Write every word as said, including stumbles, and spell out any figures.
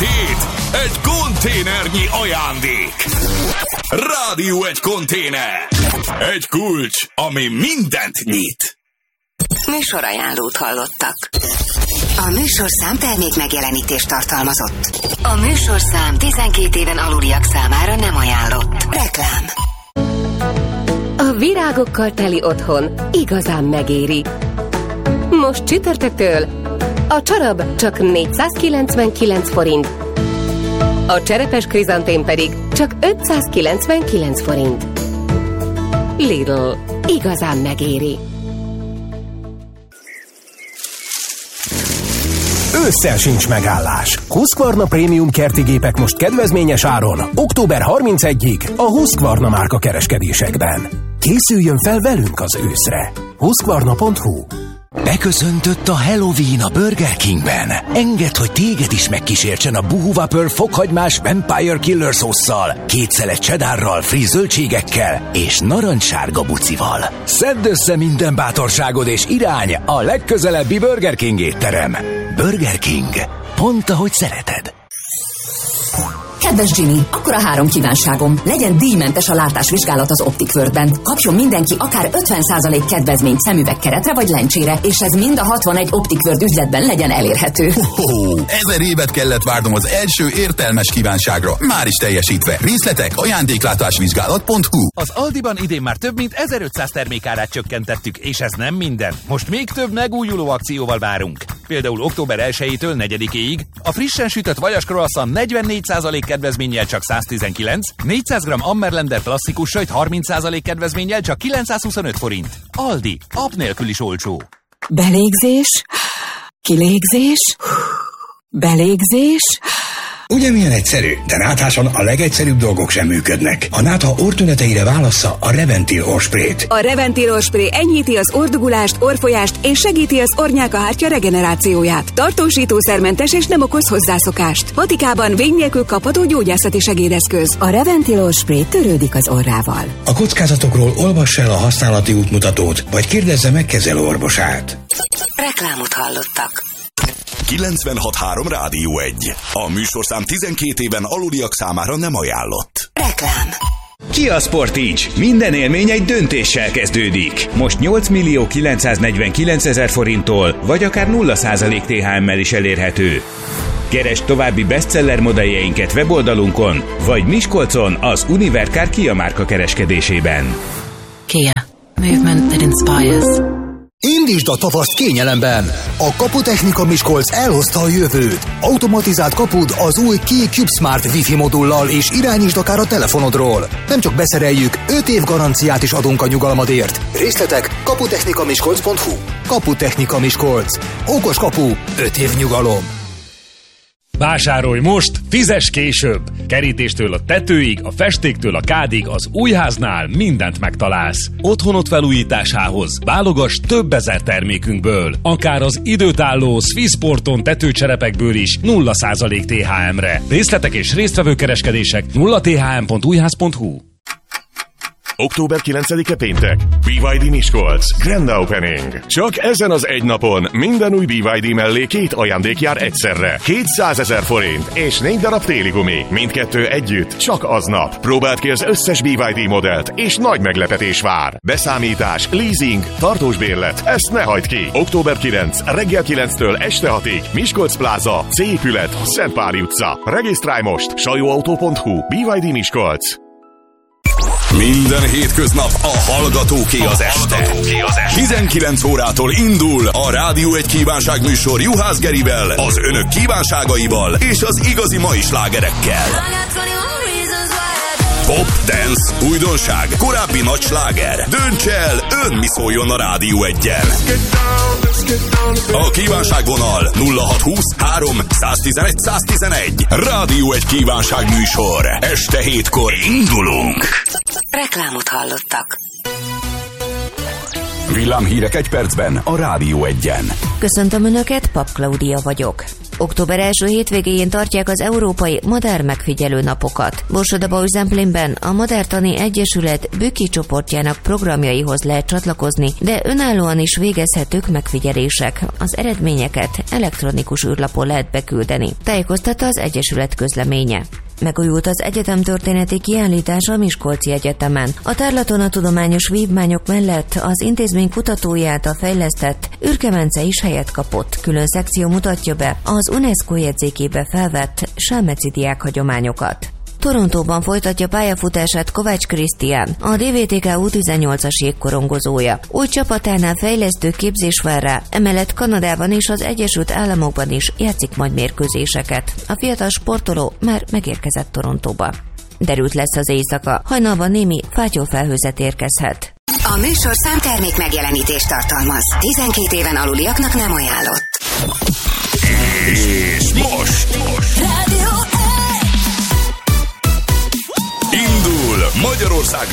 hét, egy konténernyi ajándék. Rádió egy konténer. Egy kulcs, ami mindent nyit. Műsorajánlót hallottak. A műsorszám termék megjelenítést tartalmazott. A műsorszám tizenkét éven aluliak számára nem ajánlott. Reklám. A virágokkal teli otthon igazán megéri. Most csütörtöktől a csarab csak négyszázkilencvenkilenc forint, a cserepes krizantém pedig csak ötszázkilencvenkilenc forint. Lidl. Igazán megéri. Ősszel sincs megállás. Husqvarna Prémium kerti gépek most kedvezményes áron. október harmincegyedikéig a Husqvarna márka kereskedésekben. Készüljön fel velünk az őszre. Husqvarna pont hu. Beköszöntött a Halloween a Burger Kingben. Engedd, hogy téged is megkísértsen a Boo Whopper fokhagymás Vampire Killer szósszal, két szelet cheddarral, friss zöldségekkel és narancssárga bucival. Szedd össze minden bátorságod és irány a legközelebbi Burger King étterem. Burger King. Pont ahogy szereted. Kedves Jimmy, akkor a három kívánságom. Legyen díjmentes a látásvizsgálat az Optic Worldben. Kapjon mindenki akár ötven százalék kedvezményt szemüvegkeretre vagy lencsére, és ez mind a hatvanegy Optic World üzletben legyen elérhető. Oh, ezer évet kellett várnom az első értelmes kívánságra. Már is teljesítve. Részletek ajándéklátásvizsgálat pont hu. Az Aldiban idén már több mint ezerötszáz termékárát csökkentettük, és ez nem minden. Most még több megújuló akcióval várunk. Például október elsejétől negyedikéig a frissen sütött vajas croissant negyvennégy százalék kedvezménnyel csak száztizenkilenc, négyszáz gramm Ammerlander klasszikus sajt harminc százalék kedvezménnyel csak kilencszázhuszonöt forint. Aldi, app nélkül is olcsó. Belégzés, kilégzés, belégzés. Ugye milyen egyszerű, de nátháson a legegyszerűbb dolgok sem működnek. A nátha orrtüneteire válassza a Reventil orrsprayt. A Reventil orrspray enyhíti az orrdugulást, orrfolyást és segíti az orrnyálkahártya regenerációját. Tartósítószermentes és nem okoz hozzászokást. Patikában vény nélkül kapható gyógyászati segédeszköz. A Reventil orrspray törődik az orrával. A kockázatokról olvass el a használati útmutatót, vagy kérdezze meg kezelőorvosát. Reklámot hallottak. kilencvenhat három Rádió egy. A műsorszám tizenkét éven aluliak számára nem ajánlott. Reklám. Kia Sportage. Minden élmény egy döntéssel kezdődik. Most nyolc millió kilencszáznegyvenkilencezer forinttól, vagy akár nulla százalék té há emmel is elérhető. Keresd további bestseller modelljeinket weboldalunkon, vagy Miskolcon az Univercar Kia márka kereskedésében. Kia. Movement that inspires. Indítsd a tavaszt kényelemben! A Kaputechnika Miskolc elhozta a jövőt. Automatizált kapud az új Kia CubeSmart Wi-Fi modullal, és irányítsd akár a telefonodról. Nem csak beszereljük, öt év garanciát is adunk a nyugalmadért. Részletek kaputechnika miskolc pont hu. Kaputechnika Miskolc. Okos kapu, öt év nyugalom. Vásárolj most, fizess később! Kerítéstől a tetőig, a festéktől a kádig, az újháznál mindent megtalálsz. Otthonot felújításához válogass több ezer termékünkből. Akár az időtálló Swissporton tetőcserepekből is nulla százalék té há emre. Részletek és résztvevő kereskedések nulla t h m pont újház pont hu. október kilencedike péntek. bé vé dé Miskolc. Grand Opening. Csak ezen az egy napon minden új bé vé dé mellé két ajándék jár egyszerre. kétszázezer forint és négy darab téli gumi. Mindkettő együtt csak aznap. Próbáld ki az összes bé vé dé modellt, és nagy meglepetés vár. Beszámítás, leasing, tartós bérlet. Ezt ne hagyd ki. október kilencedike reggel kilenctől este hatig. Miskolc Pláza, C épület, Szentpáli utca. Regisztrálj most. sajóautó pont hu. bé vé dé Miskolc. Minden hétköznap a Hallgatóké az este. tizenkilenc órától indul a Rádió egy kívánság műsor Juhász Gerivel, az önök kívánságaival és az igazi mai slágerekkel. Pop, dance, újdonság, korábbi nagy sláger. Dönts el, ön mi szóljon a Rádió egyen. A kívánságvonal nulla hat húsz három száztizenegy száztizenegy. Rádió egy kívánság műsor. Este hétkor indulunk. Reklámot hallottak. Villámhírek egy percben a Rádió egyen. Köszöntöm Önöket, Pap Klaudia vagyok. Október első hétvégéjén tartják az Európai Madár Megfigyelő Napokat. Borsod-Abaúj-Zemplénben a Madártani Egyesület Büki csoportjának programjaihoz lehet csatlakozni, de önállóan is végezhetők megfigyelések. Az eredményeket elektronikus űrlapon lehet beküldeni, tájékoztatta az Egyesület közleménye. Megújult az egyetemtörténeti kiállítás a Miskolci Egyetemen. A tárlaton a tudományos vívmányok mellett az intézmény kutatói által fejlesztett űrkemence is helyet kapott. Külön szekció mutatja be az UNESCO jegyzékébe felvett selmeci diák hagyományokat. Torontóban folytatja pályafutását Kovács Krisztián, a dé vé té ká U tizennyolcas jégkorongozója. Új csapatánál fejlesztő képzés vár rá, emellett Kanadában és az Egyesült Államokban is játszik majd mérkőzéseket. A fiatal sportoló már megérkezett Torontóba. Derült lesz az éjszaka, hajnalban némi fátyolfelhőzet érkezhet. A műsor számtermék megjelenítést tartalmaz. tizenkét éven aluliaknak nem ajánlott. És most! most. Indul Magyarország